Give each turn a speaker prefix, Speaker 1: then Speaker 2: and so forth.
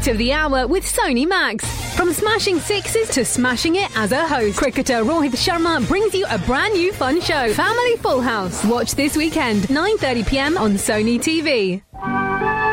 Speaker 1: Fight of the Hour with Sony Max. From smashing sixes to smashing it as a host, cricketer Rohit Sharma brings you a brand new fun show, Family Full House. Watch this weekend, 9:30 p.m. on Sony TV.